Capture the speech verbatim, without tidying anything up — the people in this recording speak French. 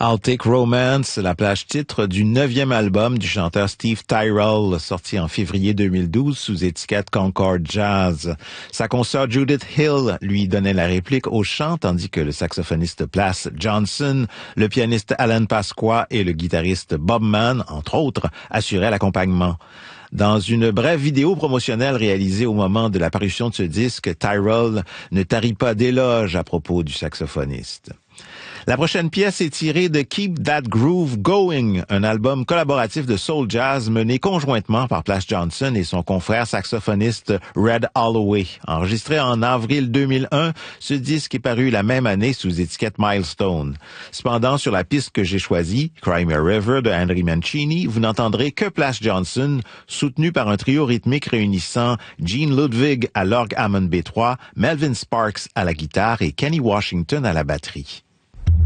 I'll Take Romance, la plage titre du neuvième album du chanteur Steve Tyrell, sorti en février deux mille douze sous étiquette Concord Jazz. Sa consoeur Judith Hill lui donnait la réplique au chant, tandis que le saxophoniste Plas Johnson, le pianiste Alan Pasqua et le guitariste Bob Mann, entre autres, assuraient l'accompagnement. Dans une brève vidéo promotionnelle réalisée au moment de la parution de ce disque, Tyrell ne tarit pas d'éloges à propos du saxophoniste. La prochaine pièce est tirée de Keep That Groove Going, un album collaboratif de soul jazz mené conjointement par Plas Johnson et son confrère saxophoniste Red Holloway. Enregistré en avril deux mille un, ce disque est paru la même année sous étiquette Milestone. Cependant, sur la piste que j'ai choisie, Cry Me a River de Henry Mancini, vous n'entendrez que Plas Johnson, soutenu par un trio rythmique réunissant Gene Ludwig à l'orgue Hammond B trois, Melvin Sparks à la guitare et Kenny Washington à la batterie.